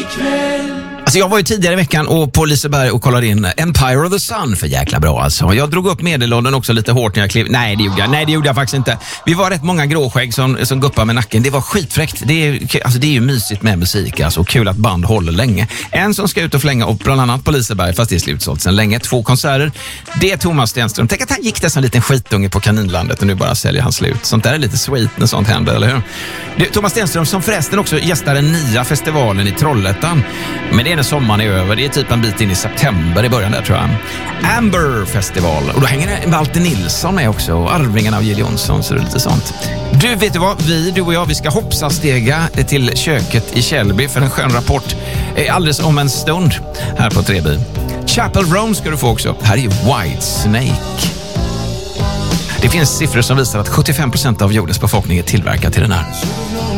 Alltså jag var ju tidigare i veckan och på Liseberg och kollade in Empire of the Sun för jäkla bra alltså. Jag drog upp medelåldern också lite hårt när jag klev. Nej, det gjorde jag faktiskt inte. Vi var rätt många gråskägg som guppade med nacken. Det var skitfräckt. Det är ju mysigt med musik alltså. Och kul att band håller länge. En som ska ut och flänga upp bland annat på Liseberg, fast det är slutsålt sedan länge. 2 konserter. Det är Thomas Stenström. Tänk att han gick där som en liten skitunge på Kaninlandet och nu bara säljer han slut. Sånt där är lite sweet när sånt händer, eller hur? Thomas Stenström som förresten också gästar den nya festivalen i Trollhättan. Men det är när sommaren är över. Det är typ en bit in i september i början där tror jag. Amber festival. Och då hänger det Walter Nilsson med också. Och Arvingarna av Jill Johnson, så det är lite sånt. Du, vet du vad? Du och jag, vi ska hoppsastega till köket i Källby för en skön rapport alldeles om en stund här på Treby. Chapel Roan ska du få också. Här är Whitesnake. Det finns siffror som visar att 75% av jordens befolkning är tillverkad till den här.